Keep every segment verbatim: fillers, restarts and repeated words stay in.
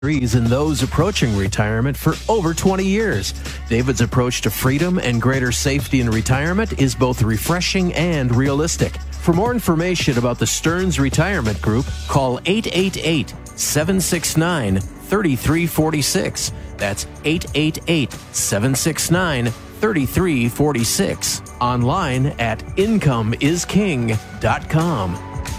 and those approaching retirement for over twenty years. David's approach to freedom and greater safety in retirement is both refreshing and realistic. For more information about the Stearns Retirement Group, call eight eight eight, seven six nine, three three four six. That's eight eight eight, seven six nine, three three four six. Online at income is king dot com.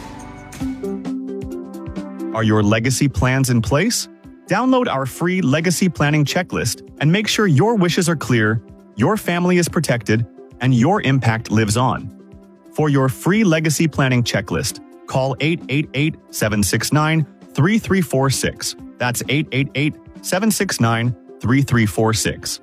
Are your legacy plans in place? Download our free legacy planning checklist and make sure your wishes are clear, your family is protected, and your impact lives on. For your free legacy planning checklist, call eight eight eight, seven six nine, three three four six. That's eight eight eight, seven six nine, three three four six.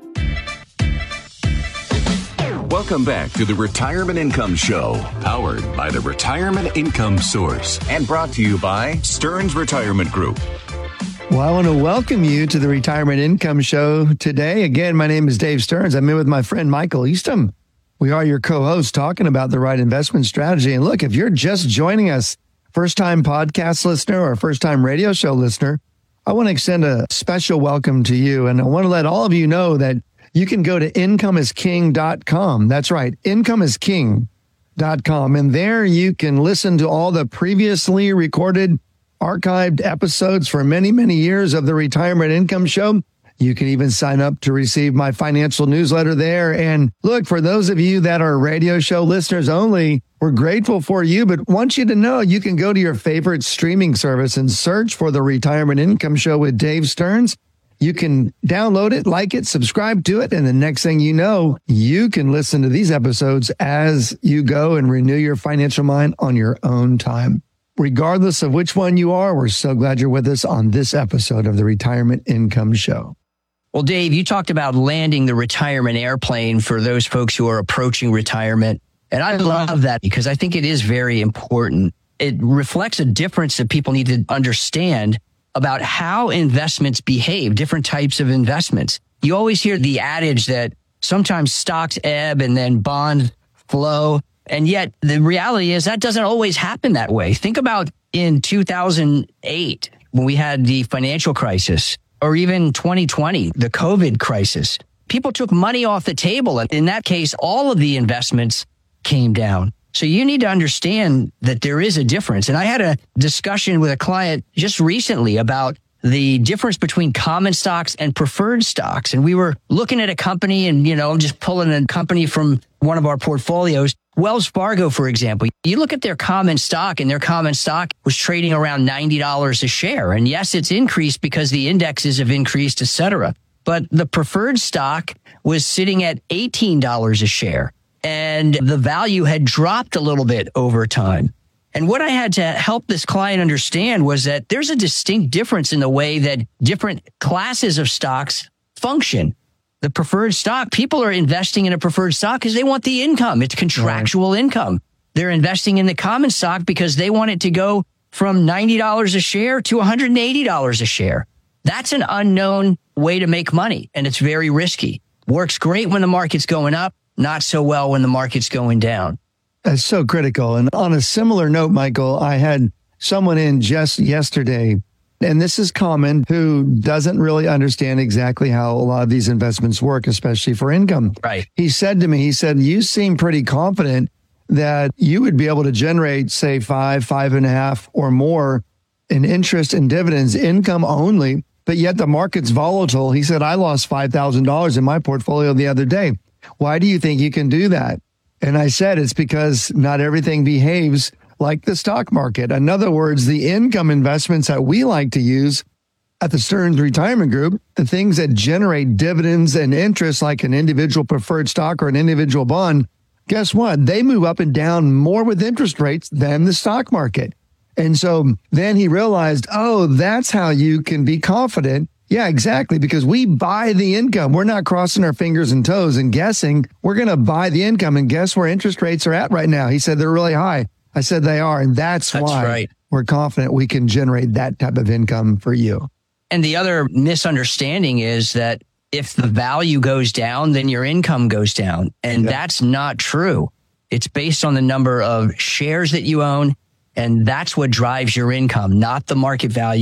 Welcome back to the Retirement Income Show, powered by the Retirement Income Source and brought to you by Stearns Retirement Group. Well, I want to welcome you to the Retirement Income Show today. Again, my name is Dave Stearns. I'm in with my friend Michael Eastham. We are your co-hosts talking about the right investment strategy. And look, if you're just joining us, first-time podcast listener or first-time radio show listener, I want to extend a special welcome to you. And I want to let all of you know that you can go to income is king dot com. That's right, income is king dot com. And there you can listen to all the previously recorded archived episodes for many, many years of the Retirement Income Show. You can even sign up to receive my financial newsletter there. And look, for those of you that are radio show listeners only, we're grateful for you, but want you to know you can go to your favorite streaming service and search for the Retirement Income Show with Dave Stearns. You can download it, like it, subscribe to it, and the next thing you know, you can listen to these episodes as you go and renew your financial mind on your own time. Regardless of which one you are, we're so glad you're with us on this episode of the Retirement Income Show. Well, Dave, you talked about landing the retirement airplane for those folks who are approaching retirement. And I love that because I think it is very important. It reflects a difference that people need to understand about how investments behave, different types of investments. You always hear the adage that sometimes stocks ebb and then bonds flow. And yet the reality is that doesn't always happen that way. Think about in two thousand eight, when we had the financial crisis, or even twenty twenty, the COVID crisis. People took money off the table. And in that case, all of the investments came down. So you need to understand that there is a difference. And I had a discussion with a client just recently about the difference between common stocks and preferred stocks. And we were looking at a company and, you know, just pulling a company from one of our portfolios. Wells Fargo, for example, you look at their common stock and their common stock was trading around ninety dollars a share. And yes, it's increased because the indexes have increased, et cetera. But the preferred stock was sitting at eighteen dollars a share. And the value had dropped a little bit over time. And what I had to help this client understand was that there's a distinct difference in the way that different classes of stocks function. The preferred stock, people are investing in a preferred stock because they want the income. It's contractual right. income. They're investing in the common stock because they want it to go from ninety dollars a share to one hundred eighty dollars a share. That's an unknown way to make money, and it's very risky. Works great when the market's going up, not so well when the market's going down. That's so critical. And on a similar note, Michael, I had someone in just yesterday, and this is common, who doesn't really understand exactly how a lot of these investments work, especially for income. Right. He said to me, he said, you seem pretty confident that you would be able to generate, say, five, five and a half or more in interest and dividends, income only, but yet the market's volatile. He said, I lost five thousand dollars in my portfolio the other day. Why do you think you can do that? And I said, it's because not everything behaves like the stock market. In other words, the income investments that we like to use at the Stearns Retirement Group, the things that generate dividends and interest like an individual preferred stock or an individual bond, guess what? They move up and down more with interest rates than the stock market. And so then he realized, oh, that's how you can be confident. Yeah, exactly. Because we buy the income. We're not crossing our fingers and toes and guessing. We're going to buy the income. And guess where interest rates are at right now? He said they're really high. I said they are. And that's, that's why right. we're confident we can generate that type of income for you. And the other misunderstanding is that if the value goes down, then your income goes down. And yeah. that's not true. It's based on the number of shares that you own. And that's what drives your income, not the market value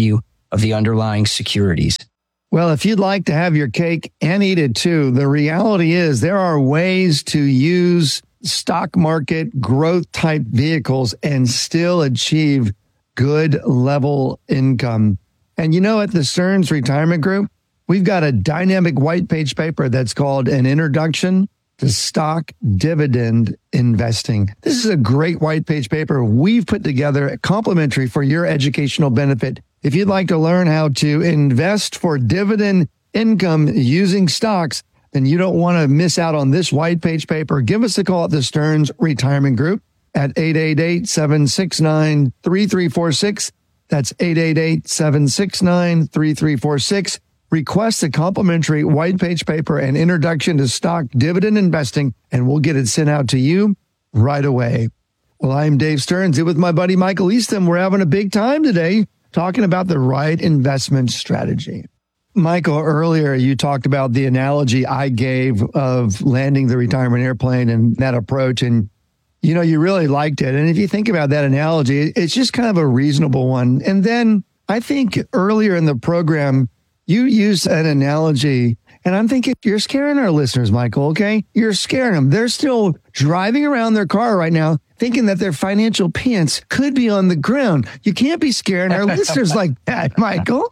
of the underlying securities. Well, if you'd like to have your cake and eat it too, the reality is there are ways to use stock market growth type vehicles and still achieve good level income. And you know, at the Stearns Retirement Group, we've got a dynamic white page paper that's called An Introduction to Stock Dividend Investing. This is a great white page paper we've put together complimentary for your educational benefit. If you'd like to learn how to invest for dividend income using stocks, then you don't want to miss out on this white page paper. Give us a call at the Stearns Retirement Group at eight eight eight, seven six nine, three three four six. That's eight eight eight, seven six nine, three three four six. Request a complimentary white page paper and introduction to stock dividend investing, and we'll get it sent out to you right away. Well, I'm Dave Stearns here with my buddy Michael Eastham. We're having a big time today talking about the right investment strategy. Michael, earlier you talked about the analogy I gave of landing the retirement airplane and that approach, and you know, you really liked it. And if you think about that analogy, it's just kind of a reasonable one. And then I think earlier in the program, you used an analogy, and I'm thinking you're scaring our listeners, Michael, okay? You're scaring them. They're still driving around their car right now thinking that their financial pants could be on the ground. You can't be scaring our listeners like that, Michael.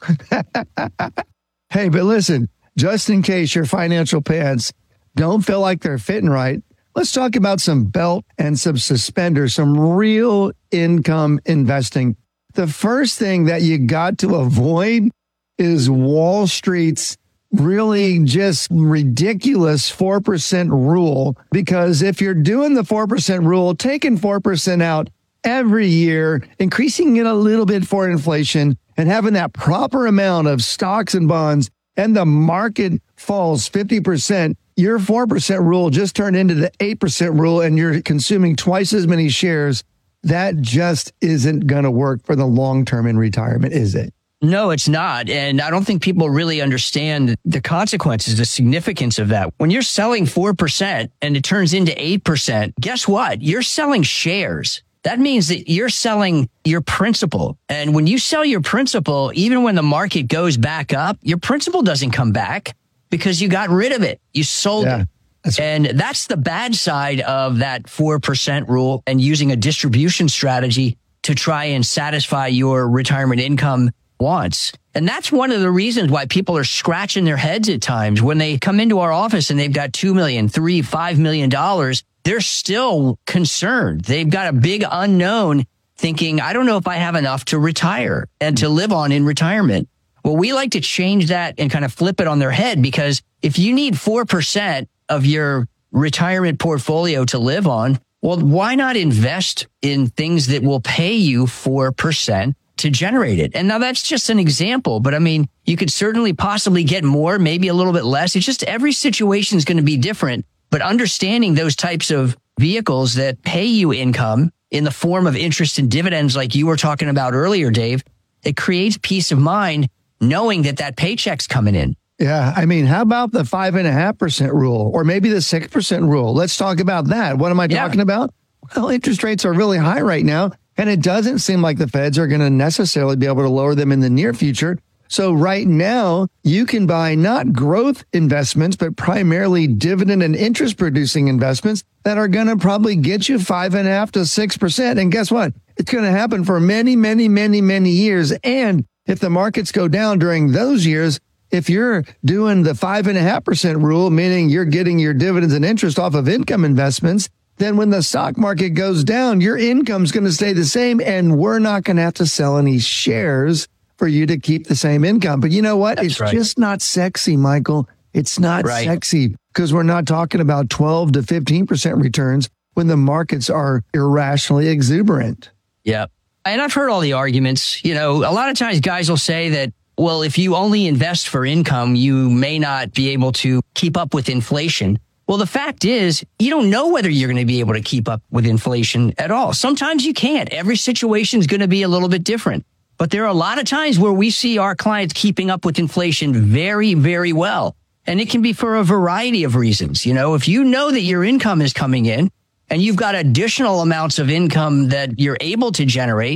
Hey, but listen, just in case your financial pants don't feel like they're fitting right, let's talk about some belt and some suspenders, some real income investing. The first thing that you got to avoid is Wall Street's really just ridiculous four percent rule, because if you're doing the four percent rule, taking four percent out every year, increasing it a little bit for inflation, and having that proper amount of stocks and bonds, and the market falls fifty percent, your four percent rule just turned into the eight percent rule, and you're consuming twice as many shares. That just isn't going to work for the long term in retirement, is it? No, it's not. And I don't think people really understand the consequences, the significance of that. When you're selling four percent and it turns into eight percent, guess what? You're selling shares. That means that you're selling your principal. And when you sell your principal, even when the market goes back up, your principal doesn't come back because you got rid of it. You sold Yeah. it. That's And that's the bad side of that four percent rule and using a distribution strategy to try and satisfy your retirement income wants. And that's one of the reasons why people are scratching their heads at times when they come into our office and they've got two million, three, five million dollars. They're still concerned. They've got a big unknown thinking, I don't know if I have enough to retire and to live on in retirement. Well, we like to change that and kind of flip it on their head, because if you need four percent of your retirement portfolio to live on, well, why not invest in things that will pay you four percent to generate it? And now that's just an example, but I mean, you could certainly possibly get more, maybe a little bit less. It's just every situation is going to be different, but understanding those types of vehicles that pay you income in the form of interest and dividends, like you were talking about earlier, Dave, it creates peace of mind knowing that that paycheck's coming in. Yeah. I mean, how about the five and a half percent rule, or maybe the six percent rule? Let's talk about that. What am I Yeah. talking about? Well, interest rates are really high right now, and it doesn't seem like the feds are going to necessarily be able to lower them in the near future. So right now, you can buy not growth investments, but primarily dividend and interest producing investments that are going to probably get you five and a half to six percent. And guess what? It's going to happen for many, many, many, many years. And if the markets go down during those years, if you're doing the five and a half percent rule, meaning you're getting your dividends and interest off of income investments, then when the stock market goes down, your income's going to stay the same, and we're not going to have to sell any shares for you to keep the same income. But you know what? That's it's right. just not sexy, Michael. It's not Right. sexy, because we're not talking about twelve to fifteen percent returns when the markets are irrationally exuberant. Yeah. And I've heard all the arguments. You know, a lot of times guys will say that, well, if you only invest for income, you may not be able to keep up with inflation. Well, the fact is, you don't know whether you're going to be able to keep up with inflation at all. Sometimes you can't. Every situation is going to be a little bit different. But there are a lot of times where we see our clients keeping up with inflation very, very well. And it can be for a variety of reasons. You know, if you know that your income is coming in and you've got additional amounts of income that you're able to generate,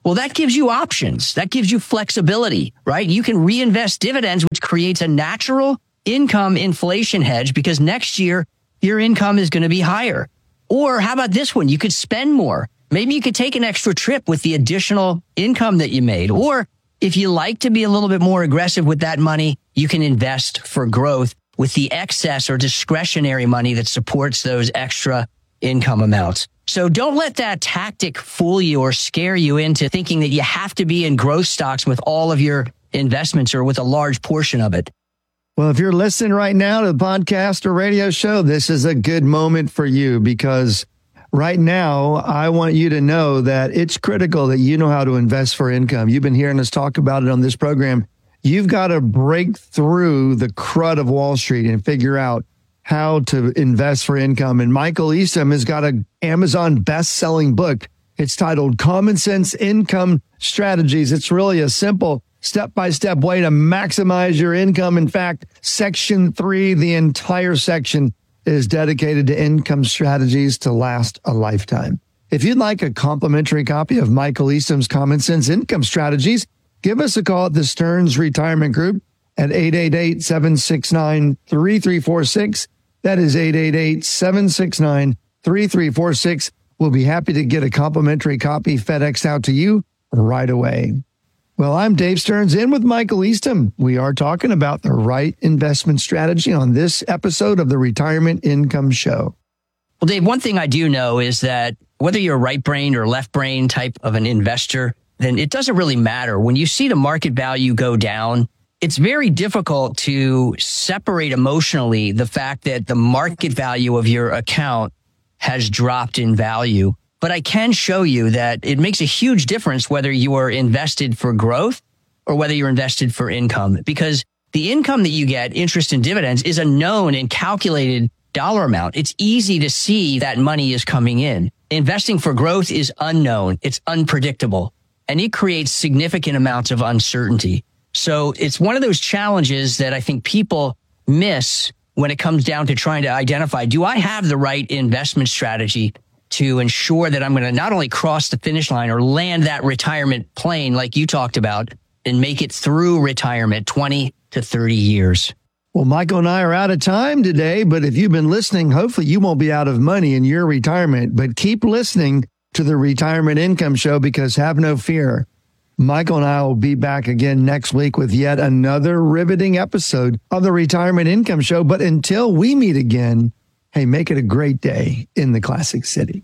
Well, that gives you options. That gives you flexibility, right? You can reinvest dividends, which creates a natural income inflation hedge because next year your income is going to be higher. Or how about this one? You could spend more. Maybe you could take an extra trip with the additional income that you made. Or if you like to be a little bit more aggressive with that money, you can invest for growth with the excess or discretionary money that supports those extra income amounts. So don't let that tactic fool you or scare you into thinking that you have to be in growth stocks with all of your investments or with a large portion of it. Well, if you're listening right now to the podcast or radio show, this is a good moment for you because right now I want you to know that it's critical that you know how to invest for income. You've been hearing us talk about it on this program. You've got to break through the crud of Wall Street and figure out how to invest for income. And Michael Eastham has got an Amazon best-selling book. It's titled Common Sense Income Strategies. It's really a simple step-by-step way to maximize your income. In fact, section three, the entire section is dedicated to income strategies to last a lifetime. If you'd like a complimentary copy of Michael Eastham's Common Sense Income Strategies, give us a call at the Stearns Retirement Group at eight eight eight, seven six nine, three three four six. That is eight eight eight, seven six nine, three three four six. We'll be happy to get a complimentary copy FedExed out to you right away. Well, I'm Dave Stearns in with Michael Eastham. We are talking about the right investment strategy on this episode of the Retirement Income Show. Well, Dave, one thing I do know is that whether you're a right brain or left brain type of an investor, then it doesn't really matter. When you see the market value go down, it's very difficult to separate emotionally the fact that the market value of your account has dropped in value. But I can show you that it makes a huge difference whether you are invested for growth or whether you're invested for income, because the income that you get, interest and dividends, is a known and calculated dollar amount. It's easy to see that money is coming in. Investing for growth is unknown. It's unpredictable, and it creates significant amounts of uncertainty. So it's one of those challenges that I think people miss when it comes down to trying to identify, do I have the right investment strategy to ensure that I'm going to not only cross the finish line or land that retirement plane like you talked about and make it through retirement twenty to thirty years. Well, Michael and I are out of time today, but if you've been listening, hopefully you won't be out of money in your retirement, but keep listening to the Retirement Income Show because have no fear. Michael and I will be back again next week with yet another riveting episode of the Retirement Income Show. But until we meet again, hey, make it a great day in the Classic City.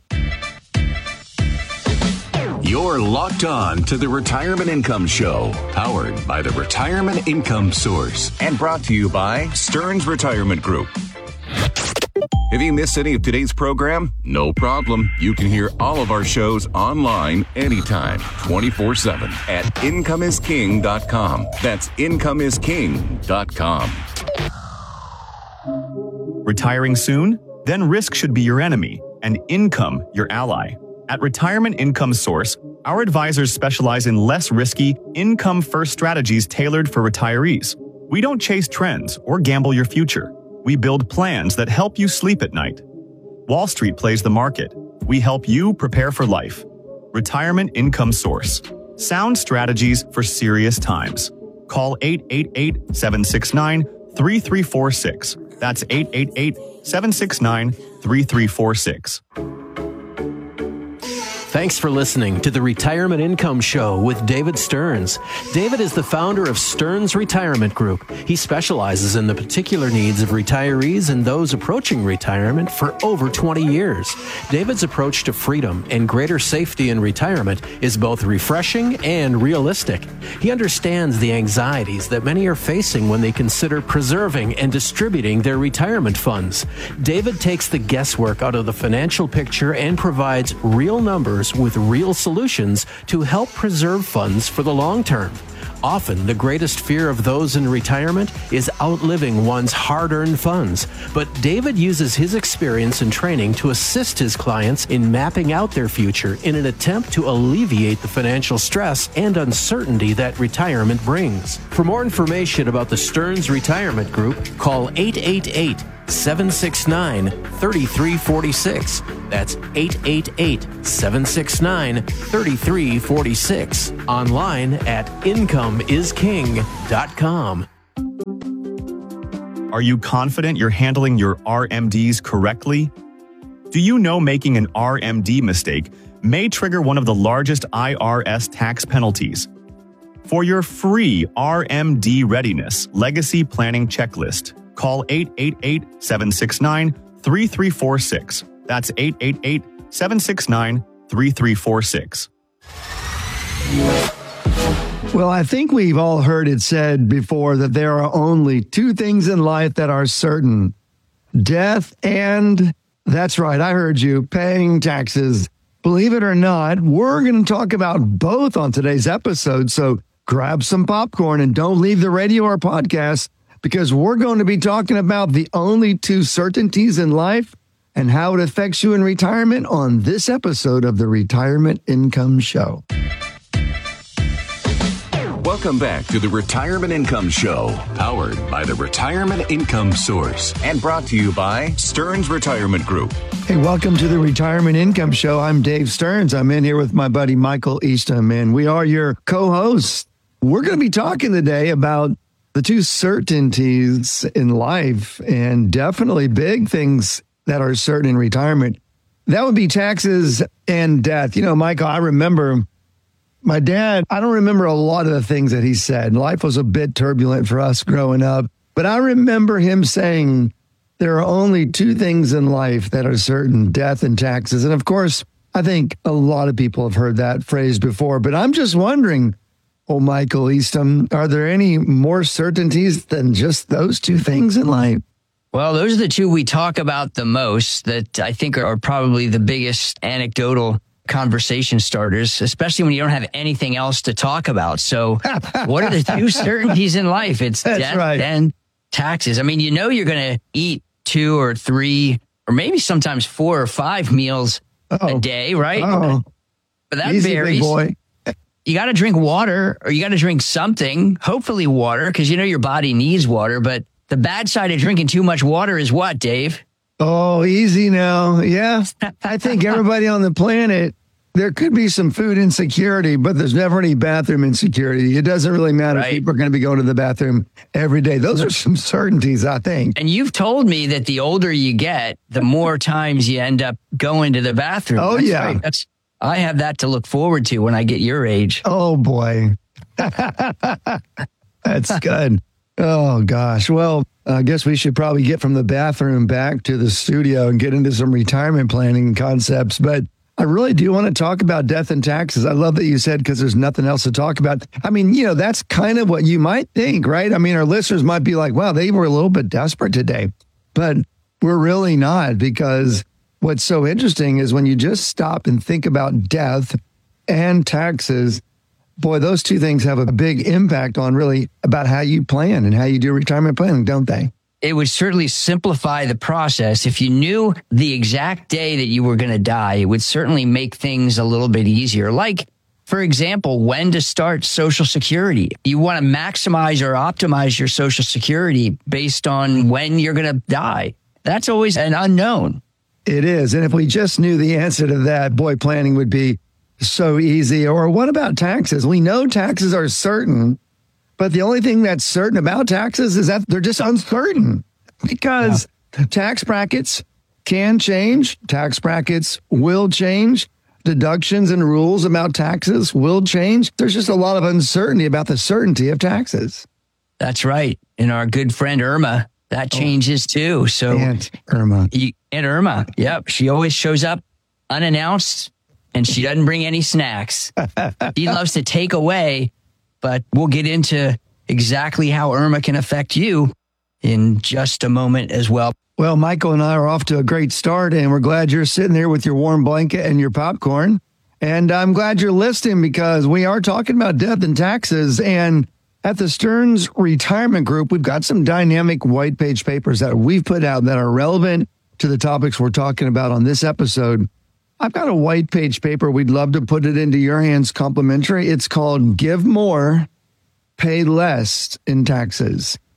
You're locked on to the Retirement Income Show, powered by the Retirement Income Source and brought to you by Stearns Retirement Group. If you missed any of today's program, no problem. You can hear all of our shows online anytime, twenty-four seven at income is king dot com. That's income is king dot com. Retiring soon? Then risk should be your enemy and income your ally. At Retirement Income Source, our advisors specialize in less risky, income-first strategies tailored for retirees. We don't chase trends or gamble your future. We build plans that help you sleep at night. Wall Street plays the market. We help you prepare for life. Retirement Income Source. Sound strategies for serious times. Call eight eight eight, seven six nine, three three four six. That's eight eight eight, seven six nine, three three four six. Thanks for listening to the Retirement Income Show with David Stearns. David is the founder of Stearns Retirement Group. He specializes in the particular needs of retirees and those approaching retirement for over twenty years. David's approach to freedom and greater safety in retirement is both refreshing and realistic. He understands the anxieties that many are facing when they consider preserving and distributing their retirement funds. David takes the guesswork out of the financial picture and provides real numbers with real solutions to help preserve funds for the long term. Often, the greatest fear of those in retirement is outliving one's hard-earned funds. But David uses his experience and training to assist his clients in mapping out their future in an attempt to alleviate the financial stress and uncertainty that retirement brings. For more information about the Stearns Retirement Group, call eight eight eight, seven six nine, three three four six. That's eight eight eight, seven six nine, three three four six. Online at income is king dot com. Are you confident you're handling your R M Ds correctly? Do you know making an R M D mistake may trigger one of the largest I R S tax penalties? For your free R M D readiness legacy planning checklist, call eight eight eight, seven six nine, three three four six. That's eight eight eight, seven six nine, three three four six. Well, I think we've all heard it said before that there are only two things in life that are certain: death and, that's right, I heard you, paying taxes. Believe it or not, we're going to talk about both on today's episode. So grab some popcorn and don't leave the radio or podcast, because we're going to be talking about the only two certainties in life and how it affects you in retirement on this episode of the Retirement Income Show. Welcome back to the Retirement Income Show, powered by the Retirement Income Source and brought to you by Stearns Retirement Group. Hey, welcome to the Retirement Income Show. I'm Dave Stearns. I'm in here with my buddy Michael Eastham, and we are your co-hosts. We're going to be talking today about the two certainties in life, and definitely big things that are certain in retirement. That would be taxes and death. You know, Michael, I remember my dad, I don't remember a lot of the things that he said. Life was a bit turbulent for us growing up, but I remember him saying there are only two things in life that are certain: death and taxes. And of course, I think a lot of people have heard that phrase before, but I'm just wondering, oh, Michael Eastham, are there any more certainties than just those two things in life? Well, those are the two we talk about the most that I think are probably the biggest anecdotal conversation starters, especially when you don't have anything else to talk about. So what are the two certainties in life? It's That's death right. and taxes. I mean, you know you're going to eat two or three or maybe sometimes four or five meals Oh. a day, right? Oh, But that easy, varies. big boy. You got to drink water, or you got to drink something, hopefully water, because you know your body needs water. But the bad side of drinking too much water is what, Dave? Oh, easy now. Yeah. I think everybody on the planet, there could be some food insecurity, but there's never any bathroom insecurity. It doesn't really matter Right. if people are going to be going to the bathroom every day. Those are some certainties, I think. And you've told me that the older you get, the more times you end up going to the bathroom. Oh, That's yeah. right. That's I have that to look forward to when I get your age. Oh, boy. That's good. Oh, gosh. Well, I guess we should probably get from the bathroom back to the studio and get into some retirement planning concepts. But I really do want to talk about death and taxes. I love that you said because there's nothing else to talk about. I mean, you know, that's kind of what you might think, right? I mean, our listeners might be like, wow, they were a little bit desperate today. But we're really not, because what's so interesting is when you just stop and think about death and taxes, boy, those two things have a big impact on really about how you plan and how you do retirement planning, don't they? It would certainly simplify the process. If you knew the exact day that you were going to die, it would certainly make things a little bit easier. Like, for example, when to start Social Security. You want to maximize or optimize your Social Security based on when you're going to die. That's always an unknown. It is. And if we just knew the answer to that, boy, planning would be so easy. Or what about taxes? We know taxes are certain, but the only thing that's certain about taxes is that they're just uncertain, because yeah. tax brackets can change. Tax brackets will change. Deductions and rules about taxes will change. There's just a lot of uncertainty about the certainty of taxes. That's right. And our good friend Irma, that changes too. So Aunt Irma. You, Aunt Irma, yep. She always shows up unannounced, and she doesn't bring any snacks. She loves to take away, but we'll get into exactly how Irma can affect you in just a moment as well. Well, Michael and I are off to a great start, and we're glad you're sitting there with your warm blanket and your popcorn. And I'm glad you're listening, because we are talking about death and taxes. And at the Stearns Retirement Group, we've got some dynamic white page papers that we've put out that are relevant to the topics we're talking about on this episode. I've got a white page paper. We'd love to put it into your hands complimentary. It's called Give More, Pay Less in Taxes.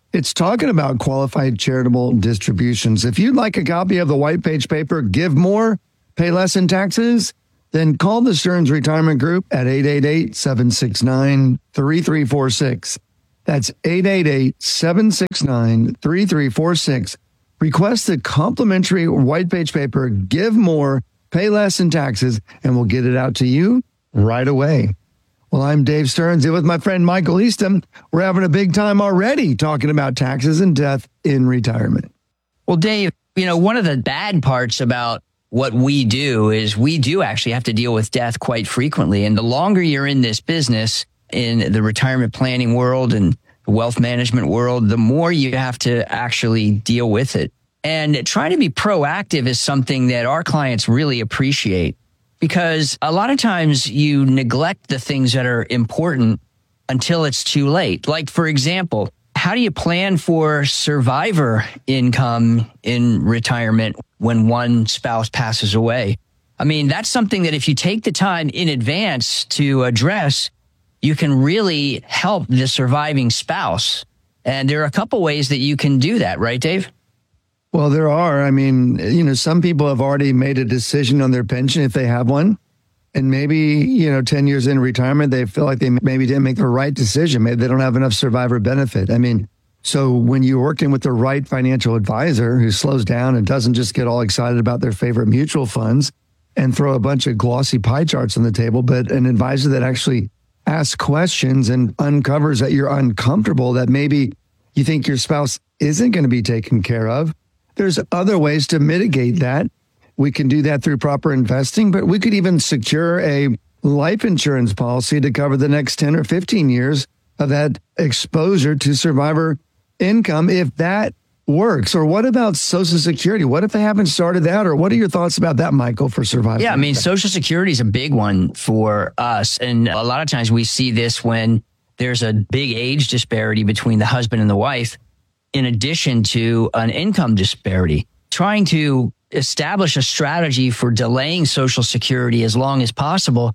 It's talking about qualified charitable distributions. If you'd like a copy of the white page paper, Give More, Pay Less in Taxes, then call the Stearns Retirement Group at eight eight eight, seven six nine, three three four six. That's eight eight eight, seven six nine, three three four six. Request the complimentary white page paper, Give More, Pay Less in Taxes, and we'll get it out to you right away. Well, I'm Dave Stearns here with my friend Michael Eastham. We're having a big time already talking about taxes and death in retirement. Well, Dave, you know, one of the bad parts about what we do is we do actually have to deal with death quite frequently. And the longer you're in this business, in the retirement planning world and the wealth management world, the more you have to actually deal with it. And trying to be proactive is something that our clients really appreciate, because a lot of times you neglect the things that are important until it's too late. Like, for example, how do you plan for survivor income in retirement when one spouse passes away? I mean, that's something that if you take the time in advance to address, you can really help the surviving spouse. And there are a couple ways that you can do that, right, Dave? Well, there are. I mean, you know, some people have already made a decision on their pension if they have one. And maybe, you know, ten years in retirement, they feel like they maybe didn't make the right decision. Maybe they don't have enough survivor benefit. I mean, so when you're working with the right financial advisor who slows down and doesn't just get all excited about their favorite mutual funds and throw a bunch of glossy pie charts on the table, but an advisor that actually asks questions and uncovers that you're uncomfortable, that maybe you think your spouse isn't going to be taken care of. There's other ways to mitigate that. We can do that through proper investing, but we could even secure a life insurance policy to cover the next ten or fifteen years of that exposure to survivor income, if that works. Or what about Social Security? What if they haven't started that? Or what are your thoughts about that, Michael, for survivor? Yeah, I mean, Social Security is a big one for us. And a lot of times we see this when there's a big age disparity between the husband and the wife, in addition to an income disparity. Trying to establish a strategy for delaying Social Security as long as possible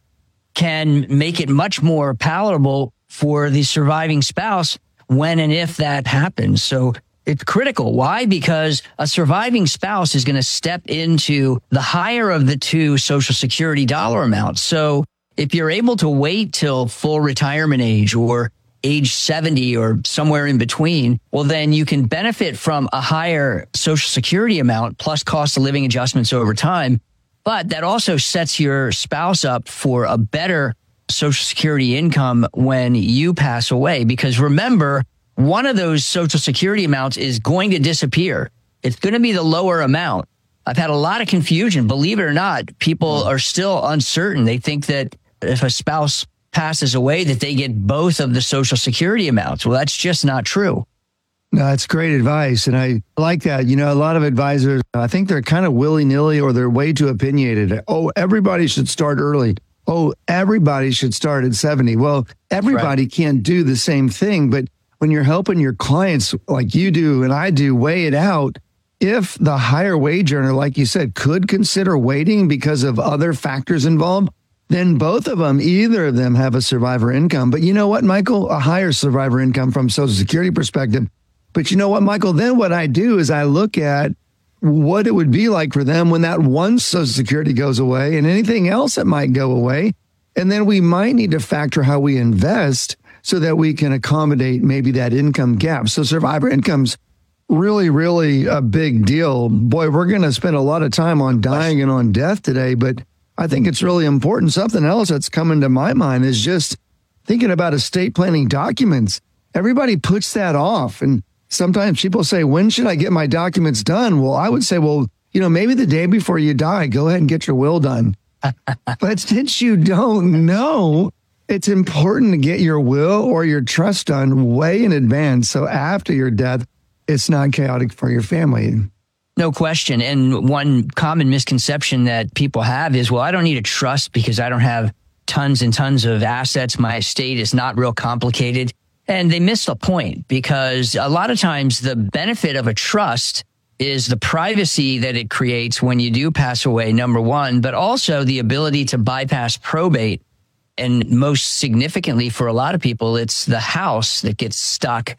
can make it much more palatable for the surviving spouse when and if that happens. So it's critical. Why? Because a surviving spouse is going to step into the higher of the two Social Security dollar amounts. So if you're able to wait till full retirement age or age seventy or somewhere in between, well, then you can benefit from a higher Social Security amount plus cost of living adjustments over time. But that also sets your spouse up for a better Social Security income when you pass away. Because remember, one of those Social Security amounts is going to disappear. It's going to be the lower amount. I've had a lot of confusion. Believe it or not, people are still uncertain. They think that if a spouse passes away, that they get both of the Social Security amounts. Well, that's just not true. No, that's great advice. And I like that. You know, a lot of advisors, I think they're kind of willy-nilly or they're way too opinionated. Oh, everybody should start early. Oh, everybody should start at seventy. Well, everybody right. can't do the same thing. But when you're helping your clients like you do and I do weigh it out, if the higher wage earner, like you said, could consider waiting because of other factors involved, then both of them, either of them have a survivor income. But you know what, Michael? A higher survivor income from Social Security perspective. But you know what, Michael? Then what I do is I look at what it would be like for them when that one Social Security goes away and anything else that might go away. And then we might need to factor how we invest so that we can accommodate maybe that income gap. So survivor income's really, really a big deal. Boy, we're going to spend a lot of time on dying and on death today, but I think it's really important. Something else that's coming to my mind is just thinking about estate planning documents. Everybody puts that off. And sometimes people say, when should I get my documents done? Well, I would say, well, you know, maybe the day before you die, go ahead and get your will done. But since you don't know, it's important to get your will or your trust done way in advance. So after your death, it's not chaotic for your family. No question. And one common misconception that people have is, well, I don't need a trust because I don't have tons and tons of assets. My estate is not real complicated. And they miss the point, because a lot of times the benefit of a trust is the privacy that it creates when you do pass away, number one, but also the ability to bypass probate. And most significantly for a lot of people, it's the house that gets stuck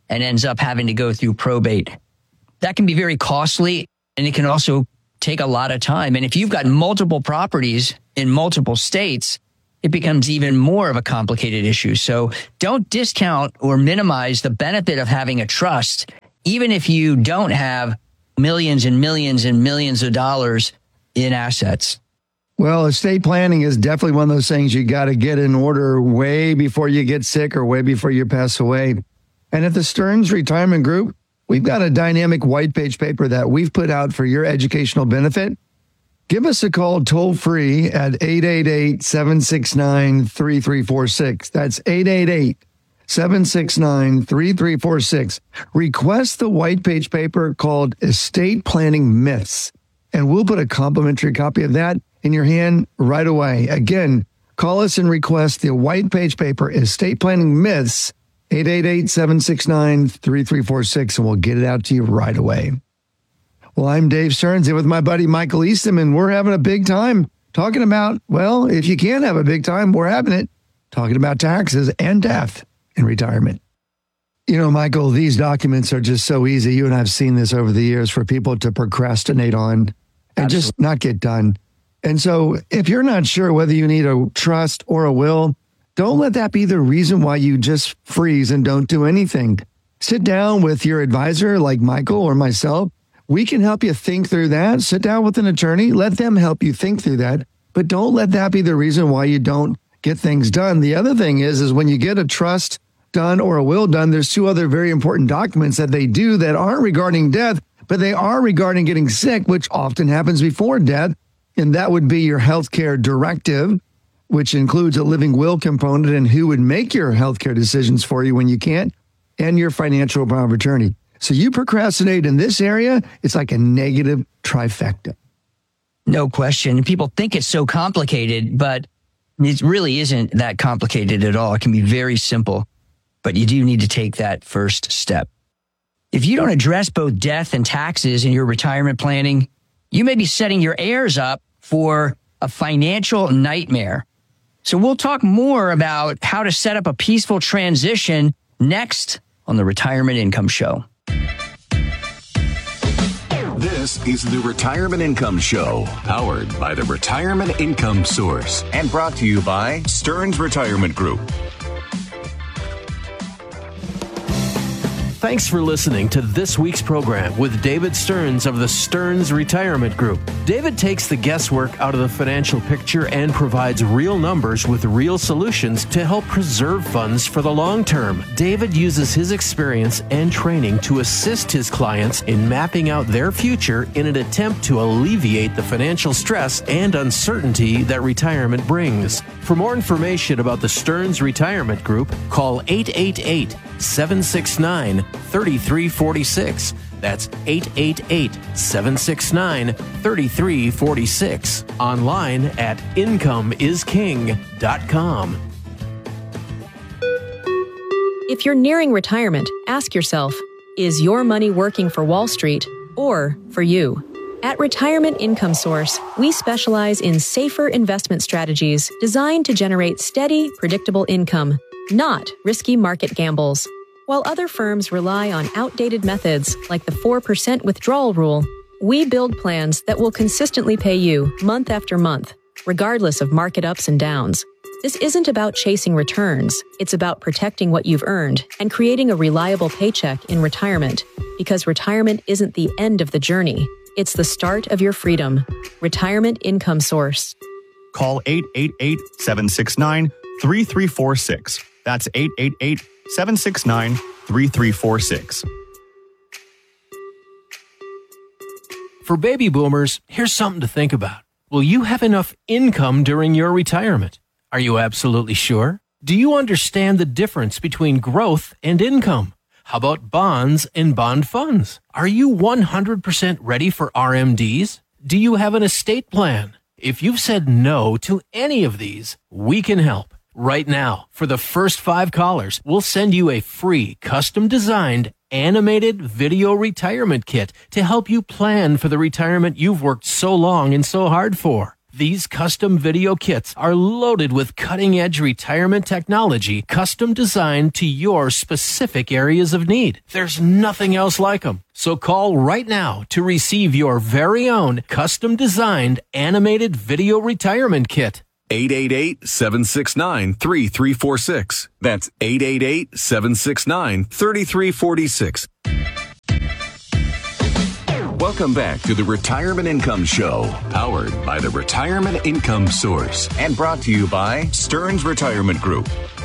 and ends up having to go through probate. That can be very costly, and it can also take a lot of time. And if you've got multiple properties in multiple states, it becomes even more of a complicated issue. So don't discount or minimize the benefit of having a trust, even if you don't have millions and millions and millions of dollars in assets. Well, estate planning is definitely one of those things you got to get in order way before you get sick or way before you pass away. And at the Stearns Retirement Group, we've got a dynamic white page paper that we've put out for your educational benefit. Give us a call toll free at eight eight eight, seven six nine, three three four six. That's eight eight eight, seven six nine, three three four six. Request the white page paper called Estate Planning Myths, and we'll put a complimentary copy of that in your hand right away. Again, call us and request the white page paper Estate Planning Myths, eight eight eight, seven six nine, three three four six, and we'll get it out to you right away. Well, I'm Dave Stearns here with my buddy Michael Eastham, and we're having a big time talking about, well, if you can't have a big time, we're having it, talking about taxes and death in retirement. You know, Michael, these documents are just so easy. You and I have seen this over the years for people to procrastinate on and Absolutely. Just not get done. And so if you're not sure whether you need a trust or a will, don't let that be the reason why you just freeze and don't do anything. Sit down with your advisor like Michael or myself. We can help you think through that. Sit down with an attorney. Let them help you think through that. But don't let that be the reason why you don't get things done. The other thing is, is when you get a trust done or a will done, there's two other very important documents that they do that aren't regarding death, but they are regarding getting sick, which often happens before death. And that would be your healthcare directive, which includes a living will component and who would make your healthcare decisions for you when you can't, and your financial power of attorney. So you procrastinate in this area, it's like a negative trifecta. No question. People think it's so complicated, but it really isn't that complicated at all. It can be very simple, but you do need to take that first step. If you don't address both death and taxes in your retirement planning, you may be setting your heirs up for a financial nightmare. So we'll talk more about how to set up a peaceful transition next on the Retirement Income Show. This is the Retirement Income Show, powered by the Retirement Income Source and brought to you by Stearns Retirement Group. Thanks for listening to this week's program with David Stearns of the Stearns Retirement Group. David takes the guesswork out of the financial picture and provides real numbers with real solutions to help preserve funds for the long term. David uses his experience and training to assist his clients in mapping out their future in an attempt to alleviate the financial stress and uncertainty that retirement brings. For more information about the Stearns Retirement Group, call eight eight eight, seven six nine, three three four six. That's eight eight eight, seven six nine, three three four six. Online at income is king dot com. If you're nearing retirement, ask yourself, is your money working for Wall Street or for you? At Retirement Income Source, we specialize in safer investment strategies designed to generate steady, predictable income, not risky market gambles. While other firms rely on outdated methods like the four percent withdrawal rule, we build plans that will consistently pay you month after month, regardless of market ups and downs. This isn't about chasing returns. It's about protecting what you've earned and creating a reliable paycheck in retirement, because retirement isn't the end of the journey. It's the start of your freedom. Retirement Income Source. Call eight eight eight, seven six nine, three three four six. That's eight eight eight, seven six nine, three three four six. For baby boomers, here's something to think about. Will you have enough income during your retirement? Are you absolutely sure? Do you understand the difference between growth and income? How about bonds and bond funds? Are you one hundred percent ready for R M Ds? Do you have an estate plan? If you've said no to any of these, we can help. Right now, for the first five callers, we'll send you a free, custom-designed, animated video retirement kit to help you plan for the retirement you've worked so long and so hard for. These custom video kits are loaded with cutting-edge retirement technology, custom designed to your specific areas of need. There's nothing else like them. So call right now to receive your very own custom-designed animated video retirement kit. eight eight eight, seven six nine, three three four six. That's eight eight eight, seven six nine, three three four six. Welcome back to the Retirement Income Show, powered by the Retirement Income Source and brought to you by Stearns Retirement Group.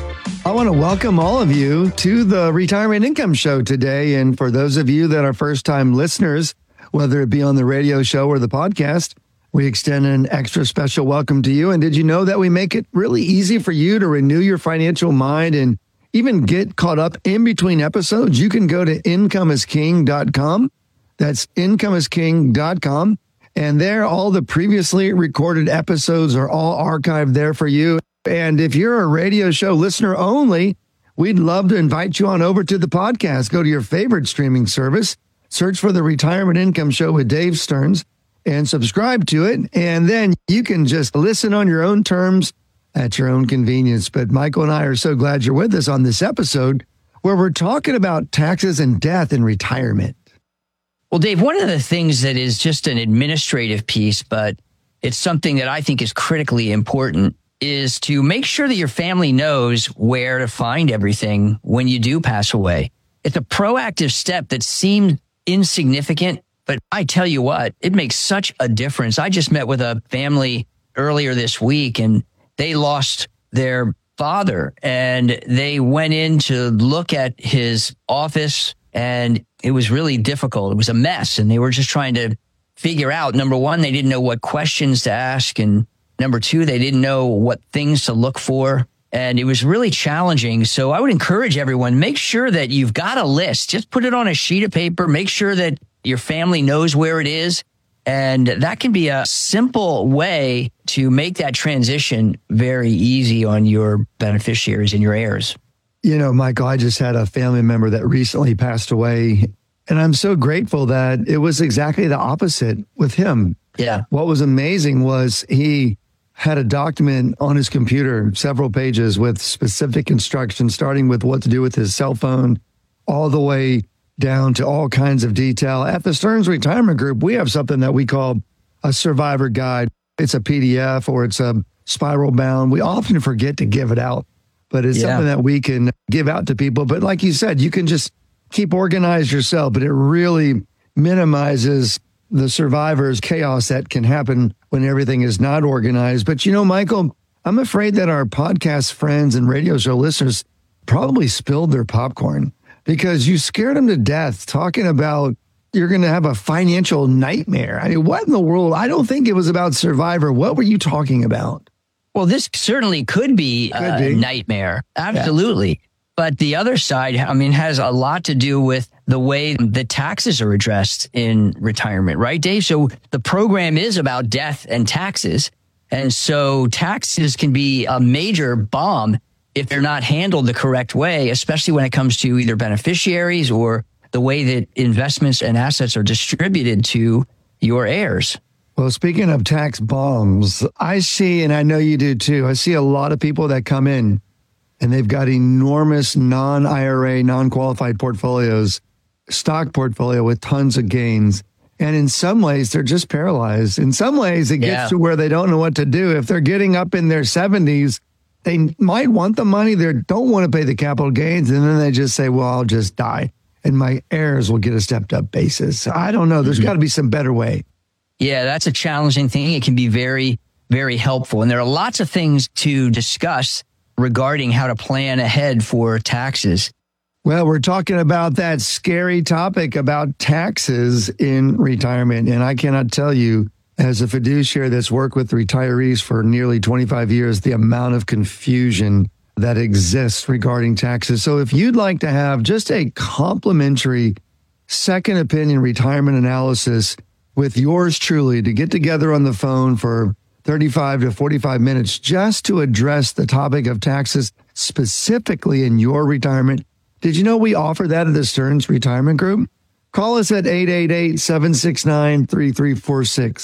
I want to welcome all of you to the Retirement Income Show today. And for those of you that are first-time listeners, whether it be on the radio show or the podcast, we extend an extra special welcome to you. And did you know that we make it really easy for you to renew your financial mind and even get caught up in between episodes? You can go to income is king dot com. That's income is king dot com. And there, all the previously recorded episodes are all archived there for you. And if you're a radio show listener only, we'd love to invite you on over to the podcast. Go to your favorite streaming service, search for the Retirement Income Show with Dave Stearns, and subscribe to it. And then you can just listen on your own terms at your own convenience. But Michael and I are so glad you're with us on this episode where we're talking about taxes and death in retirement. Well, Dave, one of the things that is just an administrative piece, but it's something that I think is critically important, is to make sure that your family knows where to find everything when you do pass away. It's a proactive step that seemed insignificant, but I tell you what, it makes such a difference. I just met with a family earlier this week, and they lost their father, and they went in to look at his office, and it was really difficult. It was a mess, and they were just trying to figure out, number one, they didn't know what questions to ask, and number two, they didn't know what things to look for, and it was really challenging. So I would encourage everyone, make sure that you've got a list. Just put it on a sheet of paper. Make sure that your family knows where it is, and that can be a simple way to make that transition very easy on your beneficiaries and your heirs. You know, Michael, I just had a family member that recently passed away, and I'm so grateful that it was exactly the opposite with him. Yeah. What was amazing was he had a document on his computer, several pages with specific instructions, starting with what to do with his cell phone, all the way down to all kinds of detail. At the Stearns Retirement Group, we have something that we call a survivor guide. It's a P D F or it's a spiral bound. We often forget to give it out, but it's yeah. something that we can give out to people. But like you said, you can just keep organized yourself, but it really minimizes the survivor's chaos that can happen when everything is not organized. But you know, Michael, I'm afraid that our podcast friends and radio show listeners probably spilled their popcorn because you scared them to death talking about you're going to have a financial nightmare. I mean, what in the world? I don't think it was about Survivor. What were you talking about? Well, this certainly could be could a be. nightmare. Absolutely. Yeah. But the other side, I mean, has a lot to do with the way the taxes are addressed in retirement, right, Dave? So the program is about death and taxes. And so taxes can be a major bomb if they're not handled the correct way, especially when it comes to either beneficiaries or the way that investments and assets are distributed to your heirs. Well, speaking of tax bombs, I see, and I know you do too, I see a lot of people that come in and they've got enormous non-I R A, non-qualified portfolios, stock portfolio with tons of gains. And in some ways, they're just paralyzed. In some ways, it gets yeah. to where they don't know what to do. If they're getting up in their seventies, they might want the money. They don't want to pay the capital gains. And then they just say, well, I'll just die and my heirs will get a stepped up basis. I don't know. There's mm-hmm. got to be some better way. Yeah, that's a challenging thing. It can be very, very helpful. And there are lots of things to discuss regarding how to plan ahead for taxes. Well, we're talking about that scary topic about taxes in retirement. And I cannot tell you, as a fiduciary that's worked with retirees for nearly twenty-five years, the amount of confusion that exists regarding taxes. So if you'd like to have just a complimentary second opinion retirement analysis with yours truly to get together on the phone for thirty-five to forty-five minutes just to address the topic of taxes specifically in your retirement, did you know we offer that at the Stearns Retirement Group? Call us at eight eight eight, seven six nine, three three four six.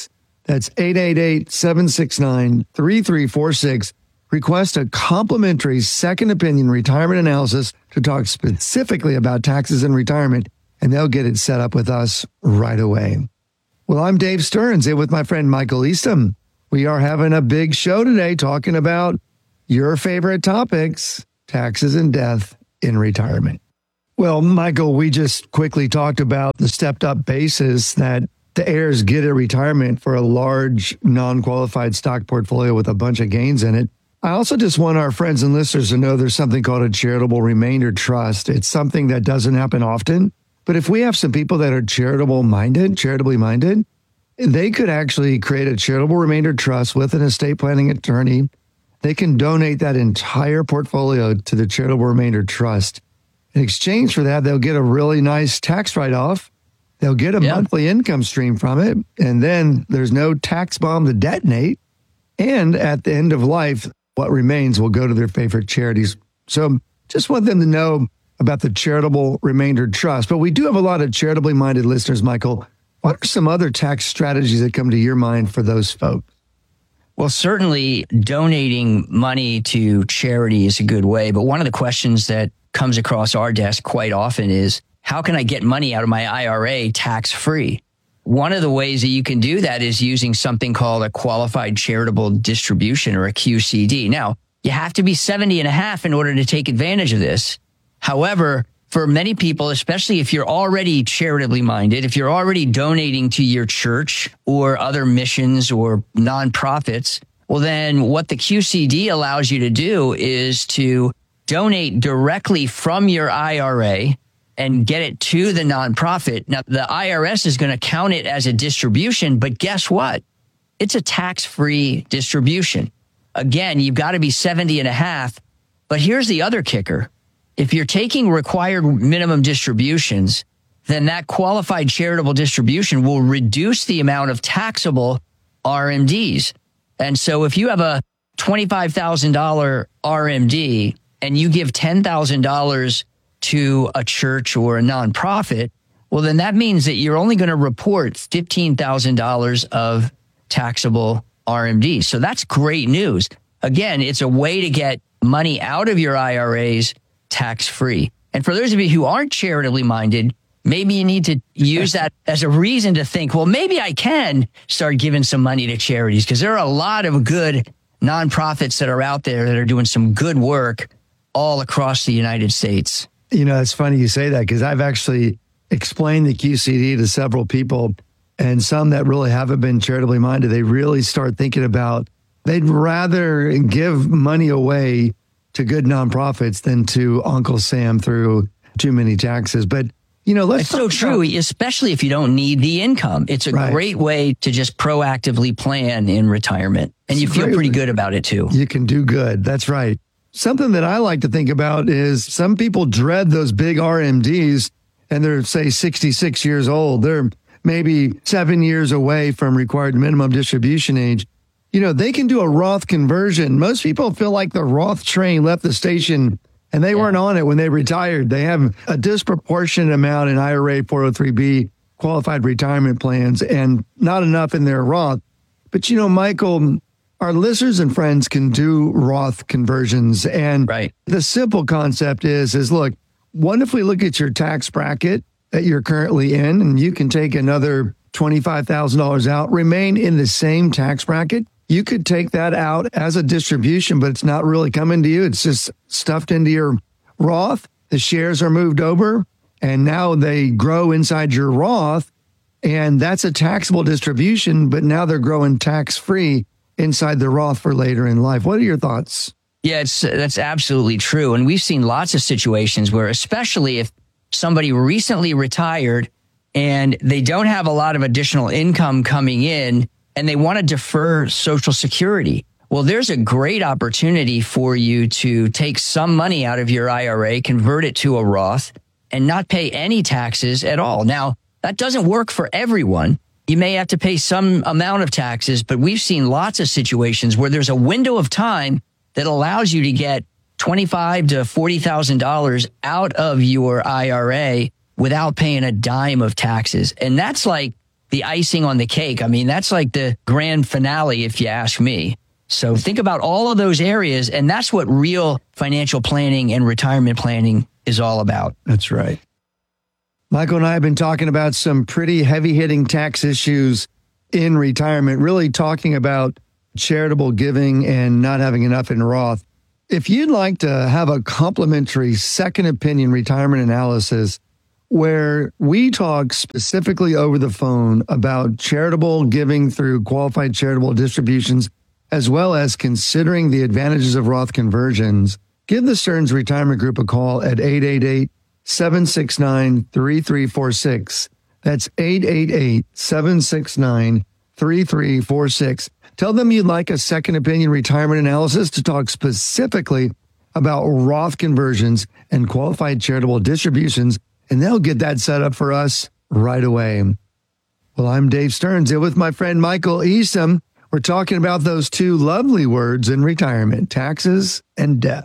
That's eight eight eight, seven six nine, three three four six. Request a complimentary second opinion retirement analysis to talk specifically about taxes and retirement, and they'll get it set up with us right away. Well, I'm Dave Stearns, here with my friend Michael Eastham. We are having a big show today talking about your favorite topics, taxes and death in retirement. Well, Michael, we just quickly talked about the stepped up basis that the heirs get at retirement for a large non-qualified stock portfolio with a bunch of gains in it. I also just want our friends and listeners to know there's something called a charitable remainder trust. It's something that doesn't happen often, but if we have some people that are charitable minded, charitably minded, they could actually create a charitable remainder trust with an estate planning attorney. They can donate that entire portfolio to the charitable remainder trust. In exchange for that, they'll get a really nice tax write-off. They'll get a yeah. monthly income stream from it, and then there's no tax bomb to detonate. And at the end of life, what remains will go to their favorite charities. So just want them to know about the charitable remainder trust. But we do have a lot of charitably minded listeners, Michael. What are some other tax strategies that come to your mind for those folks? Well, certainly donating money to charity is a good way. But one of the questions that comes across our desk quite often is, how can I get money out of my I R A tax-free? One of the ways that you can do that is using something called a qualified charitable distribution, or a Q C D. Now, you have to be seventy and a half in order to take advantage of this. However, for many people, especially if you're already charitably minded, if you're already donating to your church or other missions or nonprofits, well, then what the Q C D allows you to do is to donate directly from your I R A and get it to the nonprofit. Now, the I R S is going to count it as a distribution, but guess what? It's a tax-free distribution. Again, you've got to be seventy and a half. But here's the other kicker. If you're taking required minimum distributions, then that qualified charitable distribution will reduce the amount of taxable R M Ds. And so if you have a twenty-five thousand dollars R M D and you give ten thousand dollars to a church or a nonprofit, well, then that means that you're only going to report fifteen thousand dollars of taxable R M D. So that's great news. Again, it's a way to get money out of your I R As tax-free. And for those of you who aren't charitably minded, maybe you need to use that as a reason to think, well, maybe I can start giving some money to charities, because there are a lot of good nonprofits that are out there that are doing some good work all across the United States. You know, it's funny you say that, because I've actually explained the Q C D to several people, and some that really haven't been charitably minded, they really start thinking about, they'd rather give money away to good nonprofits than to Uncle Sam through too many taxes. But, you know, let's... It's so true, about, especially if you don't need the income. It's a right. great way to just proactively plan in retirement. And it's you feel pretty good about it, too. You can do good. That's right. Something that I like to think about is some people dread those big R M Ds, and they're, say, sixty-six years old. They're maybe seven years away from required minimum distribution age. You know, they can do a Roth conversion. Most people feel like the Roth train left the station and they yeah. weren't on it when they retired. They have a disproportionate amount in I R A, four oh three B, qualified retirement plans, and not enough in their Roth. But, you know, Michael, our listeners and friends can do Roth conversions. And right. the simple concept is, is look, what if we look at your tax bracket that you're currently in, and you can take another twenty-five thousand dollars out, remain in the same tax bracket? You could take that out as a distribution, but it's not really coming to you. It's just stuffed into your Roth. The shares are moved over, and now they grow inside your Roth, and that's a taxable distribution, but now they're growing tax-free inside the Roth for later in life. What are your thoughts? Yeah, it's, that's absolutely true. And we've seen lots of situations where, especially if somebody recently retired and they don't have a lot of additional income coming in, and they want to defer Social Security. Well, there's a great opportunity for you to take some money out of your I R A, convert it to a Roth, and not pay any taxes at all. Now, that doesn't work for everyone. You may have to pay some amount of taxes, but we've seen lots of situations where there's a window of time that allows you to get twenty-five thousand to forty thousand dollars out of your I R A without paying a dime of taxes. And that's like the icing on the cake. I mean, that's like the grand finale, if you ask me. So think about all of those areas, and that's what real financial planning and retirement planning is all about. That's right. Michael and I have been talking about some pretty heavy-hitting tax issues in retirement, really talking about charitable giving and not having enough in Roth. If you'd like to have a complimentary second opinion retirement analysis where we talk specifically over the phone about charitable giving through qualified charitable distributions, as well as considering the advantages of Roth conversions, give the Stearns Retirement Group a call at eight eight eight, seven six nine, three three four six. That's eight eight eight, seven six nine, three three four six. Tell them you'd like a second opinion retirement analysis to talk specifically about Roth conversions and qualified charitable distributions, and they'll get that set up for us right away. Well, I'm Dave Stearns here with my friend Michael Eastham. We're talking about those two lovely words in retirement, taxes and death.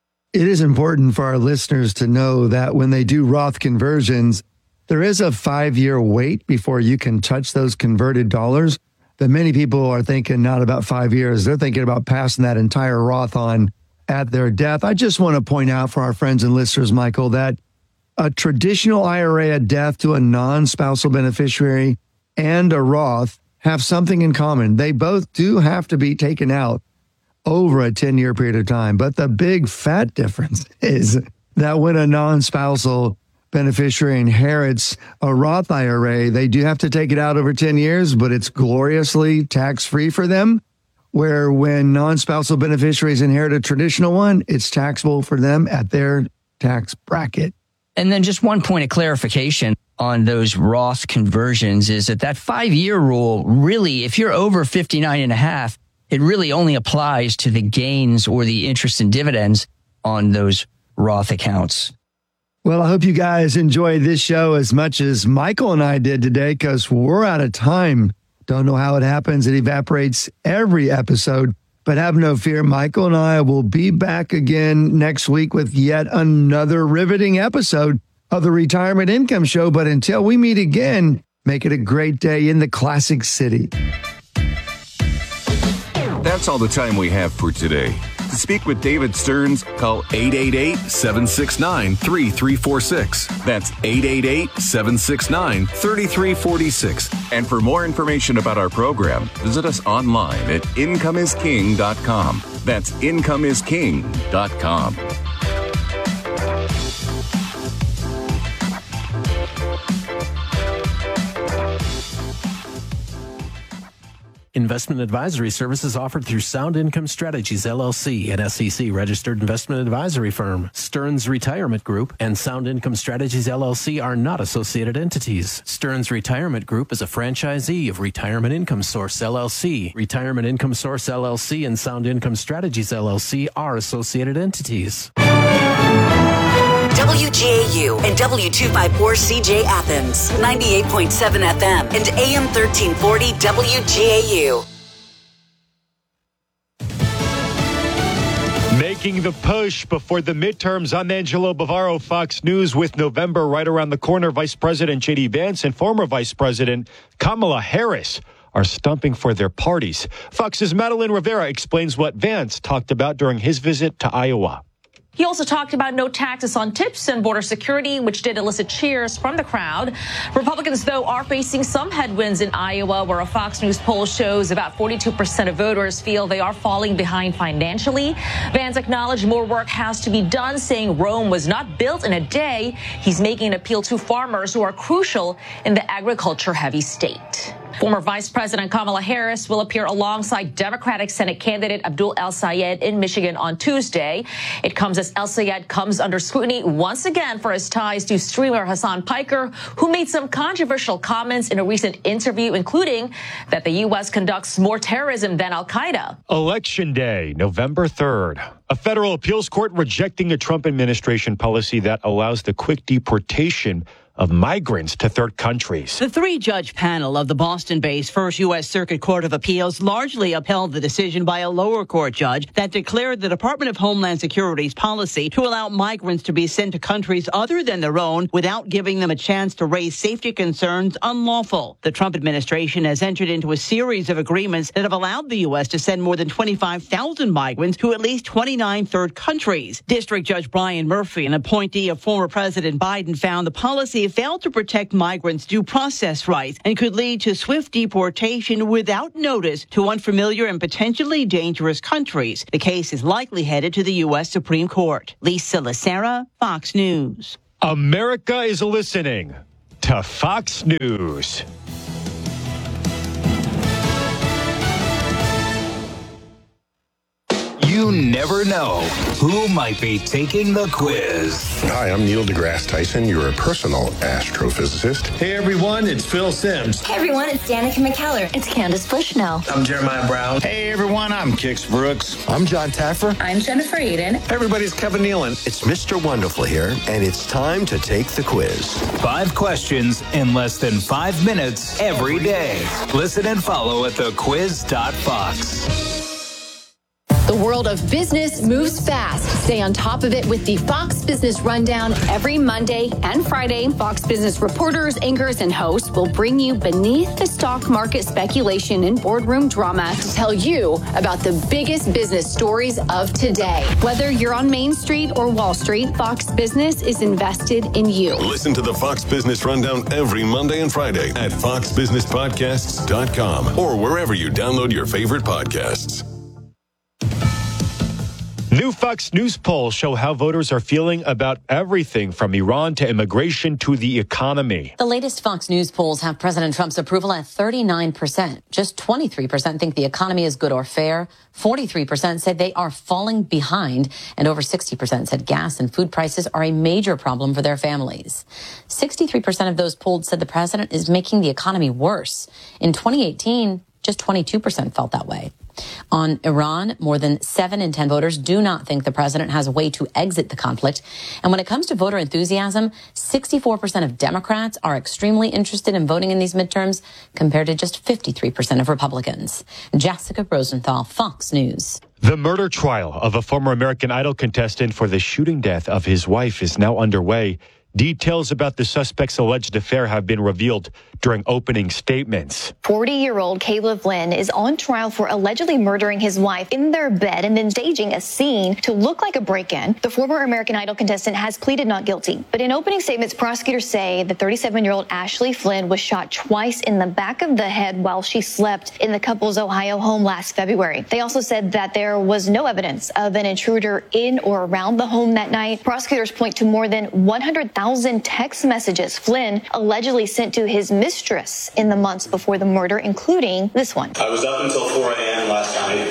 It is important for our listeners to know that when they do Roth conversions, there is a five-year wait before you can touch those converted dollars. But many people are thinking not about five years. They're thinking about passing that entire Roth on at their death. I just want to point out for our friends and listeners, Michael, that a traditional I R A at death to a non-spousal beneficiary and a Roth have something in common. They both do have to be taken out over a ten-year period of time. But the big fat difference is that when a non-spousal beneficiary inherits a Roth I R A, they do have to take it out over ten years, but it's gloriously tax-free for them. Where when non-spousal beneficiaries inherit a traditional one, it's taxable for them at their tax bracket. And then just one point of clarification on those Roth conversions is that that five-year rule, really, if you're over fifty-nine and a half, it really only applies to the gains or the interest and dividends on those Roth accounts. Well, I hope you guys enjoyed this show as much as Michael and I did today, because we're out of time. Don't know how it happens. It evaporates every episode. But have no fear, Michael and I will be back again next week with yet another riveting episode of the Retirement Income Show. But until we meet again, make it a great day in the Classic City. That's all the time we have for today. To speak with David Stearns, call eight eight eight, seven six nine, three three four six. That's eight eight eight, seven six nine, three three four six. And for more information about our program, visit us online at income is king dot com. That's income is king dot com. Investment advisory services offered through Sound Income Strategies, L L C, an S E C-registered investment advisory firm. Stearns Retirement Group and Sound Income Strategies, L L C are not associated entities. Stearns Retirement Group is a franchisee of Retirement Income Source, L L C. Retirement Income Source, L L C and Sound Income Strategies, L L C are associated entities. W G A U and W two fifty-four C J Athens, ninety-eight point seven F M and A M thirteen forty W G A U. Making the push before the midterms, I'm Angelo Bavaro, Fox News. With November right around the corner, Vice President J D Vance and former Vice President Kamala Harris are stumping for their parties. Fox's Madeline Rivera explains what Vance talked about during his visit to Iowa. He also talked about no taxes on tips and border security, which did elicit cheers from the crowd. Republicans, though, are facing some headwinds in Iowa, where a Fox News poll shows about forty-two percent of voters feel they are falling behind financially. Vance acknowledged more work has to be done, saying Rome was not built in a day. He's making an appeal to farmers who are crucial in the agriculture-heavy state. Former Vice President Kamala Harris will appear alongside Democratic Senate candidate Abdul El-Sayed in Michigan on Tuesday. It comes as El-Sayed comes under scrutiny once again for his ties to streamer Hassan Piker, who made some controversial comments in a recent interview, including that the U S conducts more terrorism than Al-Qaeda. Election Day, November third. A federal appeals court rejecting a Trump administration policy that allows the quick deportation of migrants to third countries. The three-judge panel of the Boston-based First U S Circuit Court of Appeals largely upheld the decision by a lower court judge that declared the Department of Homeland Security's policy to allow migrants to be sent to countries other than their own without giving them a chance to raise safety concerns unlawful. The Trump administration has entered into a series of agreements that have allowed the U S to send more than twenty-five thousand migrants to at least twenty-nine third countries. District Judge Brian Murphy, an appointee of former President Biden, found the policy failed to protect migrants' due process rights and could lead to swift deportation without notice to unfamiliar and potentially dangerous countries. The case is likely headed to the U S Supreme Court. Lisa Lacera, Fox News. America is listening to Fox News. You never know who might be taking the quiz. Hi, I'm Neil deGrasse Tyson, your personal astrophysicist. Hey everyone, it's Phil Simms. Hey everyone, it's Danica McKellar. It's Candace Bushnell. I'm Jeremiah Brown. Hey everyone, I'm Kix Brooks. I'm John Taffer. I'm Jennifer Aiden. Hey everybody, it's Kevin Nealon. It's Mister Wonderful here, and it's time to take the quiz. Five questions in less than five minutes every day. Listen and follow at the quiz dot fox. The world of business moves fast. Stay on top of it with the Fox Business Rundown every Monday and Friday. Fox Business reporters, anchors, and hosts will bring you beneath the stock market speculation and boardroom drama to tell you about the biggest business stories of today. Whether you're on Main Street or Wall Street, Fox Business is invested in you. Listen to the Fox Business Rundown every Monday and Friday at fox business podcasts dot com or wherever you download your favorite podcasts. New Fox News polls show how voters are feeling about everything from Iran to immigration to the economy. The latest Fox News polls have President Trump's approval at thirty-nine percent. Just twenty-three percent think the economy is good or fair. forty-three percent said they are falling behind. And over sixty percent said gas and food prices are a major problem for their families. sixty-three percent of those polled said the president is making the economy worse. In twenty eighteen, just twenty-two percent felt that way. On Iran, more than seven in ten voters do not think the president has a way to exit the conflict. And when it comes to voter enthusiasm, sixty-four percent of Democrats are extremely interested in voting in these midterms compared to just fifty-three percent of Republicans. Jessica Rosenthal, Fox News. The murder trial of a former American Idol contestant for the shooting death of his wife is now underway. Details about the suspect's alleged affair have been revealed during opening statements. forty-year-old Caleb Flynn is on trial for allegedly murdering his wife in their bed and then staging a scene to look like a break-in. The former American Idol contestant has pleaded not guilty. But in opening statements, prosecutors say the thirty-seven-year-old Ashley Flynn was shot twice in the back of the head while she slept in the couple's Ohio home last February. They also said that there was no evidence of an intruder in or around the home that night. Prosecutors point to more than one hundred thousand text messages Flynn allegedly sent to his mistress in the months before the murder, including this one. I was up until four a.m. last night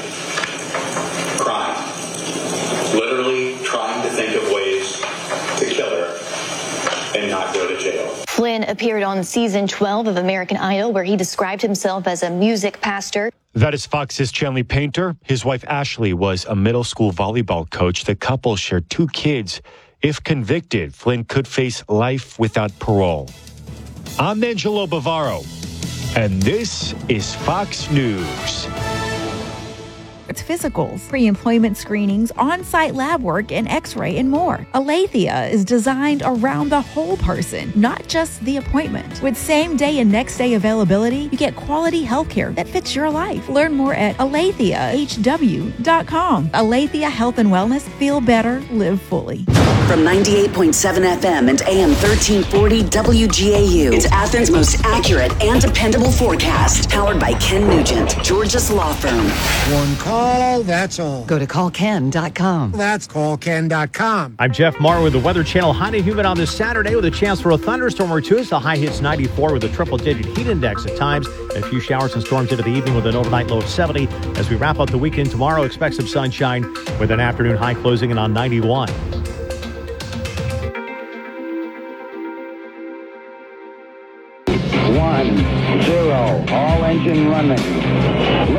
crying, literally trying to think of ways to kill her and not go to jail. Flynn appeared on season twelve of American Idol, where he described himself as a music pastor. That is Fox's Chanley Painter. His wife Ashley was a middle school volleyball coach. The couple shared two kids. If convicted, Flynn could face life without parole. I'm Angelo Bavaro, and this is Fox News. It's physicals, pre-employment screenings, on-site lab work, and x-ray and more. Aletheia is designed around the whole person, not just the appointment. With same-day and next-day availability, you get quality healthcare that fits your life. Learn more at aletheia h w dot com. Aletheia Health and Wellness. Feel better, live fully. From ninety-eight point seven F M and A M thirteen forty W G A U, it's Athens' most accurate and dependable forecast. Powered by Ken Nugent, Georgia's law firm. One call, that's all. Go to call ken dot com. That's call ken dot com. I'm Jeff Marr with the Weather Channel. Hot and humid on this Saturday with a chance for a thunderstorm or two. The high hits ninety-four with a triple-digit heat index at times. A few showers and storms into the evening with an overnight low of seventy. As we wrap up the weekend tomorrow, expect some sunshine with an afternoon high closing in on ninety-one. One, zero, all engine running.